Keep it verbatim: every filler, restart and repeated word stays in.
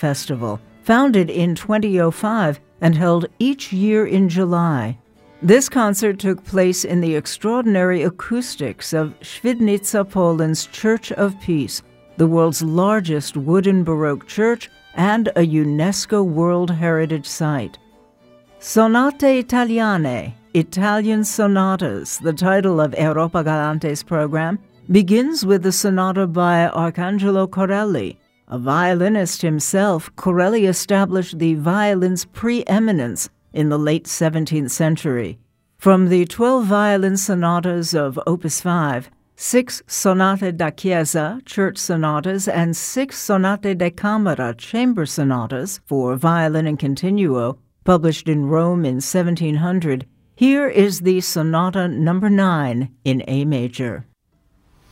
Festival, founded in twenty oh five and held each year in July. This concert took place in the extraordinary acoustics of Świdnica Poland's Church of Peace, the world's largest wooden Baroque church and a UNESCO World Heritage Site. Sonate Italiane, Italian Sonatas, the title of Europa Galante's program, begins with the sonata by Arcangelo Corelli. A violinist himself, Corelli established the violin's preeminence in the late seventeenth century. From the twelve violin sonatas of Opus five, six Sonate da Chiesa, church sonatas, and six Sonate da Camera, chamber sonatas, for violin and continuo, published in Rome in seventeen hundred, here is the Sonata number nine in A major.